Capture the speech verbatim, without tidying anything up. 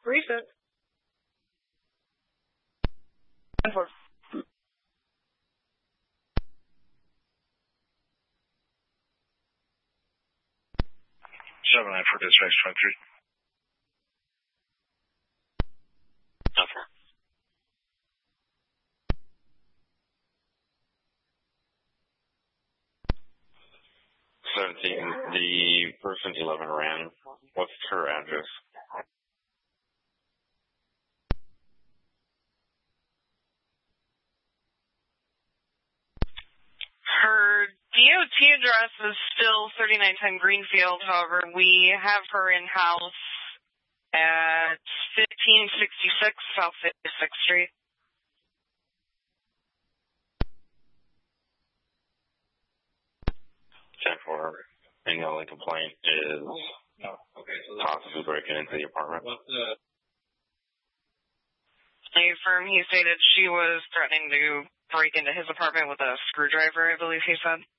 Recent. For seven nine for dispatch twenty-three. Okay. seventeen, the person eleven ran. What's her address? her D O T address is still thirty-nine ten Greenfield. However, we have her in-house at fifteen sixty-six South fifty-sixth Street. ten four, and the only complaint is possibly breaking into the apartment. A firm, he stated she was threatening to break into his apartment with a screwdriver, I believe he said.